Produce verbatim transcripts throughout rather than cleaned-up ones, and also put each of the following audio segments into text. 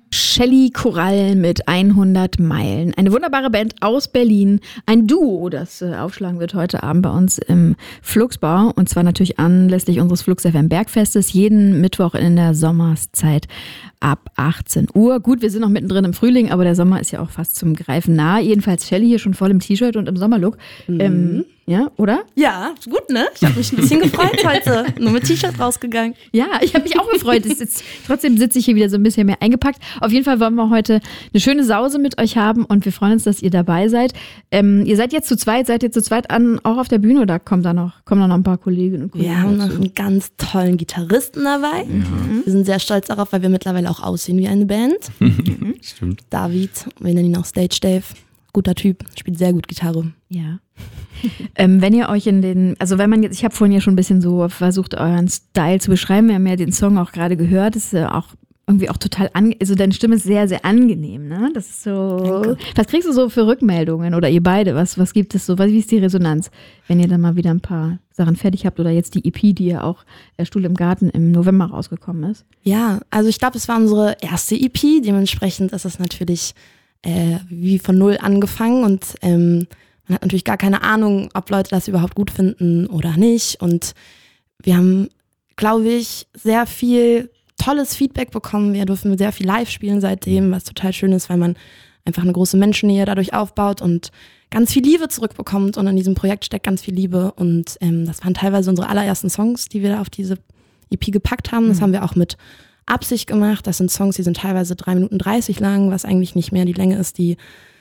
Shelly Coral mit hundert Meilen. Eine wunderbare Band aus Berlin. Ein Duo, das äh, aufschlagen wird heute Abend bei uns im Flugsbau. Und zwar natürlich anlässlich unseres Flux F M Bergfestes. Jeden Mittwoch in der Sommerszeit ab achtzehn Uhr. Gut, wir sind noch mittendrin im Frühling, aber der Sommer ist ja auch fast zum Greifen nah. Jedenfalls Shelly hier schon voll im T-Shirt und im Sommerlook. Mhm. Ähm, ja, oder? Ja, gut, ne? Ich habe mich ein bisschen gefreut heute. Nur mit T-Shirt rausgegangen. Ja, ich habe mich auch gefreut. Ist, trotzdem sitze ich hier wieder so ein bisschen mehr eingepackt. Auf jeden Fall wollen wir heute eine schöne Sause mit euch haben und wir freuen uns, dass ihr dabei seid. Ähm, ihr seid jetzt zu zweit, seid ihr zu zweit an, auch auf der Bühne oder kommt da noch, kommen da noch ein paar Kolleginnen und Kollegen? Wir haben noch einen ganz tollen Gitarristen dabei. Mhm. Wir sind sehr stolz darauf, weil wir mittlerweile auch aussehen wie eine Band. Mhm. Stimmt. David, wir nennen ihn auch Stage Dave. Guter Typ, spielt sehr gut Gitarre. Ja. ähm, wenn ihr euch in den, also wenn man jetzt, ich habe vorhin ja schon ein bisschen so versucht, euren Style zu beschreiben, wir haben ja den Song auch gerade gehört, das ist ja auch irgendwie auch total, an, also deine Stimme ist sehr, sehr angenehm, ne? Das ist so, Danke. Was kriegst du so für Rückmeldungen oder ihr beide, was, was gibt es so, wie ist die Resonanz, wenn ihr dann mal wieder ein paar Sachen fertig habt oder jetzt die E P, die ja auch der Stuhl im Garten im November rausgekommen ist? Ja, also ich glaube, es war unsere erste E P, dementsprechend ist es natürlich äh, wie von null angefangen und ähm, man hat natürlich gar keine Ahnung, ob Leute das überhaupt gut finden oder nicht und wir haben, glaube ich, sehr viel tolles Feedback bekommen. Wir dürfen sehr viel live spielen seitdem, was total schön ist, weil man einfach eine große Menschennähe dadurch aufbaut und ganz viel Liebe zurückbekommt und in diesem Projekt steckt ganz viel Liebe und ähm, das waren teilweise unsere allerersten Songs, die wir auf diese E P gepackt haben. Das mhm. haben wir auch mit Absicht gemacht. Das sind Songs, die sind teilweise drei Minuten dreißig lang, was eigentlich nicht mehr die Länge ist, die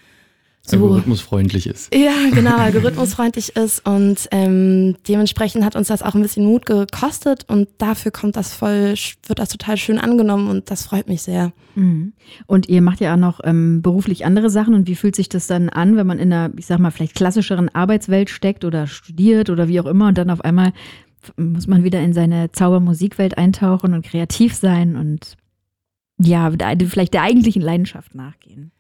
so algorithmusfreundlich ist. Ja, genau, algorithmusfreundlich ist und ähm, dementsprechend hat uns das auch ein bisschen Mut gekostet und dafür kommt das voll, wird das total schön angenommen und das freut mich sehr. Mhm. Und ihr macht ja auch noch ähm, beruflich andere Sachen und wie fühlt sich das dann an, wenn man in einer, ich sag mal, vielleicht klassischeren Arbeitswelt steckt oder studiert oder wie auch immer und dann auf einmal muss man wieder in seine Zaubermusikwelt eintauchen und kreativ sein und ja, vielleicht der eigentlichen Leidenschaft nachgehen.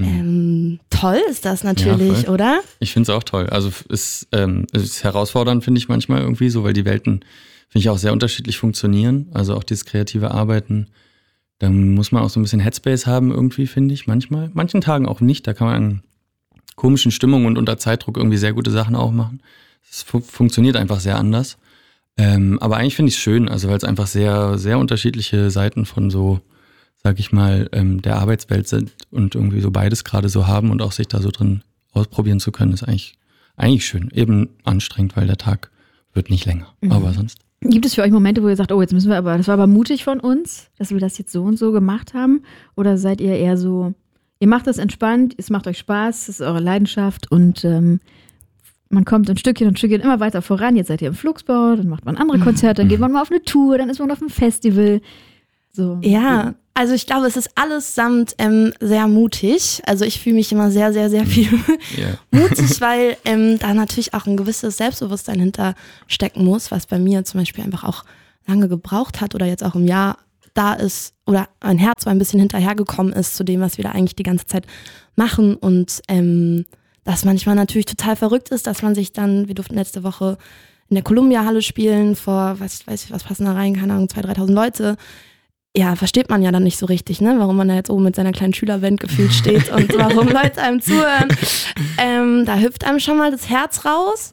Ähm, toll ist das natürlich, ja, oder? Ich finde es auch toll. Also es ähm, ist herausfordernd, finde ich manchmal irgendwie so, weil die Welten, finde ich, auch sehr unterschiedlich funktionieren. Also auch dieses kreative Arbeiten, da muss man auch so ein bisschen Headspace haben irgendwie, finde ich, manchmal. Manchen Tagen auch nicht, da kann man in komischen Stimmungen und unter Zeitdruck irgendwie sehr gute Sachen auch machen. Es fu- funktioniert einfach sehr anders. Ähm, aber eigentlich finde ich es schön, also weil es einfach sehr, sehr unterschiedliche Seiten von so, sag ich mal, ähm, der Arbeitswelt sind und irgendwie so beides gerade so haben und auch sich da so drin ausprobieren zu können, ist eigentlich, eigentlich schön. Eben anstrengend, weil der Tag wird nicht länger, mhm. aber sonst. Gibt es für euch Momente, wo ihr sagt, oh, jetzt müssen wir aber, das war aber mutig von uns, dass wir das jetzt so und so gemacht haben? Oder seid ihr eher so, ihr macht das entspannt, es macht euch Spaß, es ist eure Leidenschaft und ähm, man kommt ein Stückchen und ein Stückchen immer weiter voran. Jetzt seid ihr im Flugsbau, dann macht man andere Konzerte, dann geht man mal auf eine Tour, dann ist man auf einem Festival. So. Ja, also ich glaube, es ist allesamt ähm, sehr mutig. Also ich fühle mich immer sehr, sehr, sehr viel yeah. mutig, weil ähm, da natürlich auch ein gewisses Selbstbewusstsein hinterstecken muss, was bei mir zum Beispiel einfach auch lange gebraucht hat oder jetzt auch im Jahr da ist oder mein Herz so ein bisschen hinterhergekommen ist zu dem, was wir da eigentlich die ganze Zeit machen und ähm, das manchmal natürlich total verrückt ist, dass man sich dann, wir durften letzte Woche in der Columbia-Halle spielen vor, weiß, weiß ich was passen da rein, keine Ahnung, zweitausend, dreitausend Leute. Ja, versteht man ja dann nicht so richtig, ne? Warum man da jetzt oben mit seiner kleinen Schülerband gefühlt steht und warum Leute einem zuhören. Ähm, da hüpft einem schon mal das Herz raus,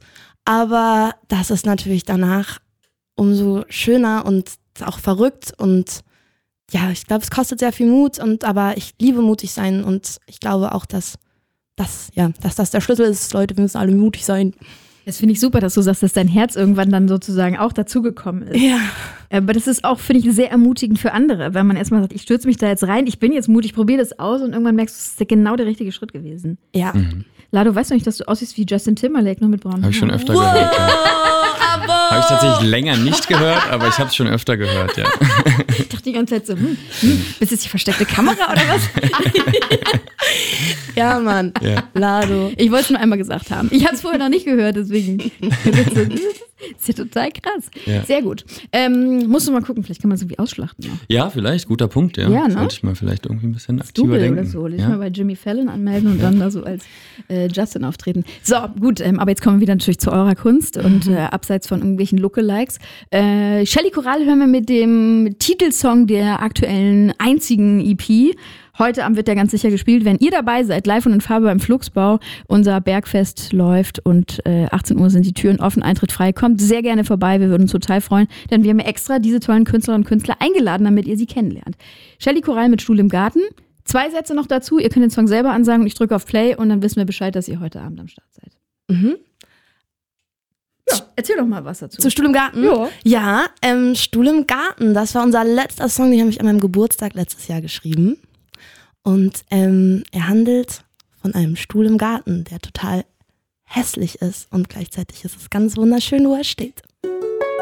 aber das ist natürlich danach umso schöner und auch verrückt und ja, ich glaube, es kostet sehr viel Mut und aber ich liebe mutig sein und ich glaube auch, dass Das, ja, dass das der Schlüssel ist, Leute, wir müssen alle mutig sein. Das finde ich super, dass du sagst, dass dein Herz irgendwann dann sozusagen auch dazugekommen ist. Ja. Aber das ist auch, finde ich, sehr ermutigend für andere, wenn man erstmal sagt, ich stürze mich da jetzt rein, ich bin jetzt mutig, ich probiere das aus und irgendwann merkst du, es ist genau der richtige Schritt gewesen. Ja. Mhm. Lado, weißt du nicht, dass du aussiehst wie Justin Timberlake, nur mit braunen Haaren? Habe ich schon öfter wow, gehört. Ja. Aber habe ich tatsächlich länger nicht gehört, aber ich habe es schon öfter gehört, ja. Ich dachte die ganze Zeit so, hm, hm, bist du jetzt die versteckte Kamera oder was? Ja, Mann. Ja. Lado. Ich wollte es nur einmal gesagt haben. Ich habe es vorher noch nicht gehört, deswegen. Das ist ja total krass. Ja. Sehr gut. Ähm, musst du mal gucken, vielleicht kann man es irgendwie ausschlachten. Noch. Ja, vielleicht, guter Punkt, ja. Ja, ne? Sollte ich mal vielleicht irgendwie ein bisschen aktiver Double denken. oder so. Lass ja? mal bei Jimmy Fallon anmelden und dann da so als äh, Justin auftreten. So, gut, ähm, aber jetzt kommen wir wieder natürlich zu eurer Kunst und äh, abseits von irgendwelchen Lookalikes. Äh, Shelly Coral hören wir mit dem Titelsong der aktuellen einzigen E P. Heute Abend wird der ganz sicher gespielt. Wenn ihr dabei seid, live und in Farbe beim Fluxbau, unser Bergfest läuft und äh, achtzehn Uhr sind die Türen offen, Eintritt frei. Kommt sehr gerne vorbei, wir würden uns total freuen, denn wir haben extra diese tollen Künstlerinnen und Künstler eingeladen, damit ihr sie kennenlernt. Shelly Korall mit Stuhl im Garten. Zwei Sätze noch dazu, ihr könnt den Song selber ansagen und ich drücke auf Play und dann wissen wir Bescheid, dass ihr heute Abend am Start seid. Mhm. Ja, erzähl doch mal was dazu. Zu Stuhl im Garten? Ja. Ja, ähm, Stuhl im Garten, das war unser letzter Song, den habe ich an meinem Geburtstag letztes Jahr geschrieben. Und ähm, er handelt von einem Stuhl im Garten, der total hässlich ist und gleichzeitig ist es ganz wunderschön, wo er steht.